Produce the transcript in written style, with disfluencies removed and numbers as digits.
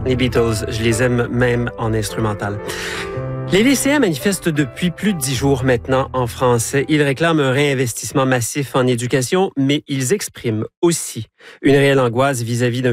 Les Beatles, je les aime même en instrumental. Les lycéens manifestent depuis plus de 10 jours maintenant en France. Ils réclament un réinvestissement massif en éducation, mais ils expriment aussi une réelle angoisse vis-à-vis d'un